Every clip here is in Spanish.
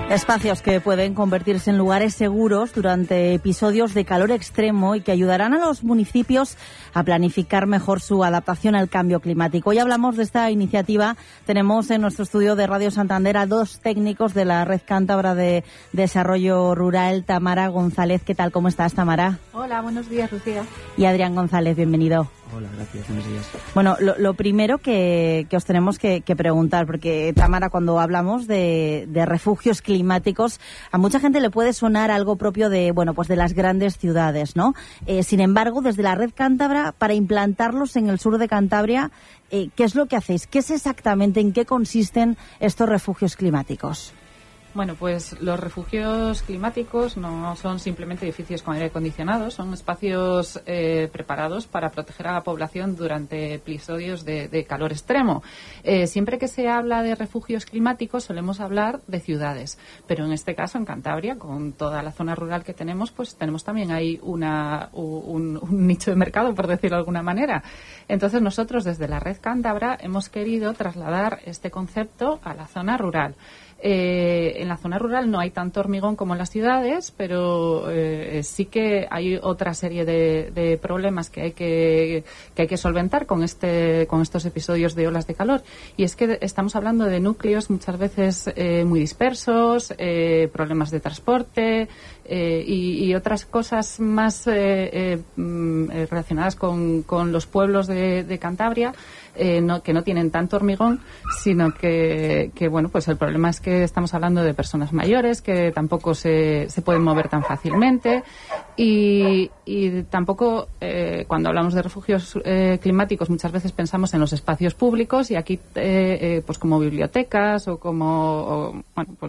Espacios que pueden convertirse en lugares seguros durante episodios de calor extremo y que ayudarán a los municipios a planificar mejor su adaptación al cambio climático. Hoy hablamos de esta iniciativa. Tenemos en nuestro estudio de Radio Santander a dos técnicos de la Red Cántabra de Desarrollo Rural, Tamara González. ¿Qué tal? ¿Cómo estás, Tamara? Hola, buenos días, Lucía. Y Adrián González, bienvenido. Hola, gracias, buenos días. Bueno, lo primero que os tenemos que preguntar, porque Tamara, cuando hablamos de refugios climáticos, a mucha gente le puede sonar algo propio de, bueno, pues de las grandes ciudades, ¿no? Sin embargo, desde la Red Cántabra, para implantarlos en el sur de Cantabria, ¿qué es lo que hacéis? ¿Qué es exactamente, en qué consisten estos refugios climáticos? Bueno, pues los refugios climáticos no son simplemente edificios con aire acondicionado, son espacios preparados para proteger a la población durante episodios de calor extremo. Siempre que se habla de refugios climáticos solemos hablar de ciudades, pero en este caso en Cantabria, con toda la zona rural que tenemos, pues tenemos también ahí un nicho de mercado, por decirlo de alguna manera. Entonces nosotros desde la Red Cántabra hemos querido trasladar este concepto a la zona rural. En la zona rural no hay tanto hormigón como en las ciudades, pero sí que hay otra serie de problemas que hay que solventar con estos episodios de olas de calor. Y es que estamos hablando de núcleos muchas veces muy dispersos, problemas de transporte y otras cosas más relacionadas con los pueblos de Cantabria, que no tienen tanto hormigón, sino que bueno, pues el problema es que estamos hablando de personas mayores que tampoco se pueden mover tan fácilmente y tampoco cuando hablamos de refugios climáticos muchas veces pensamos en los espacios públicos y aquí pues como bibliotecas o como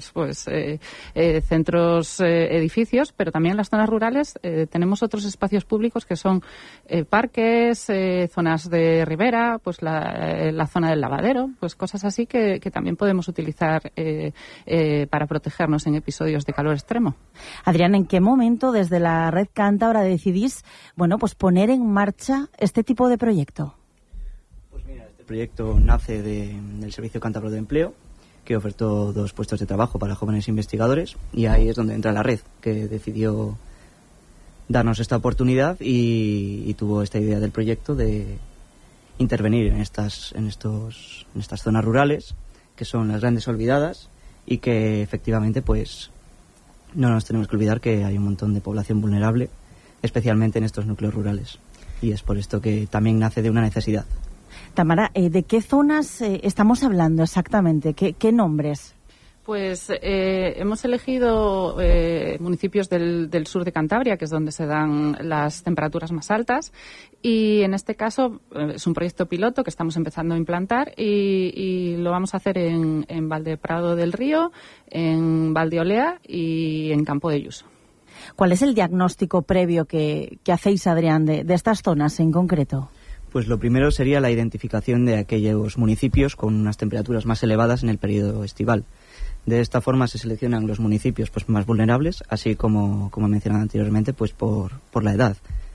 centros edificios, pero también en las zonas rurales tenemos otros espacios públicos que son parques, zonas de ribera, pues la zona del lavadero, pues cosas así que también podemos utilizar para protegernos en episodios de calor extremo. Adrián, ¿en qué momento desde la Red Cántabra decidís, bueno, pues poner en marcha este tipo de proyecto? Pues mira, este proyecto nace del Servicio Cántabro de Empleo, que ofertó 2 puestos de trabajo para jóvenes investigadores, y ahí es donde entra la red, que decidió darnos esta oportunidad y tuvo esta idea del proyecto de intervenir en estas zonas rurales, que son las grandes olvidadas, y que efectivamente pues no nos tenemos que olvidar que hay un montón de población vulnerable, especialmente en estos núcleos rurales, y es por esto que también nace de una necesidad. Tamara, ¿de qué zonas estamos hablando exactamente? ¿Qué nombres? Pues hemos elegido municipios del sur de Cantabria, que es donde se dan las temperaturas más altas, y en este caso es un proyecto piloto que estamos empezando a implantar y lo vamos a hacer en Valdeprado del Río, en Valdeolea y en Campo de Yuso. ¿Cuál es el diagnóstico previo que hacéis, Adrián, de estas zonas en concreto? Pues lo primero sería la identificación de aquellos municipios con unas temperaturas más elevadas en el periodo estival. De esta forma se seleccionan los municipios pues más vulnerables, así como he mencionado anteriormente, pues por la edad.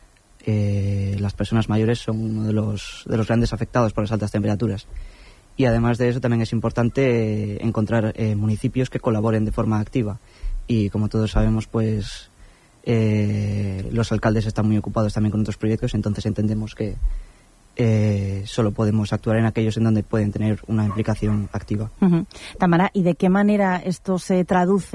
Las personas mayores son uno de los grandes afectados por las altas temperaturas. Y además de eso también es importante encontrar municipios que colaboren de forma activa. Y como todos sabemos, pues los alcaldes están muy ocupados también con otros proyectos, entonces entendemos que solo podemos actuar en aquellos en donde pueden tener una implicación activa. Tamara, ¿y de qué manera esto se traduce